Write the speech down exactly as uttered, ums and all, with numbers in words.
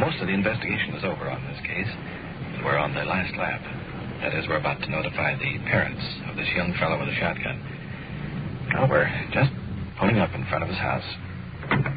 most of the investigation is over on this case. We're on the last lap. That is, we're about to notify the parents of this young fellow with a shotgun. Now we're just pulling up in front of his house.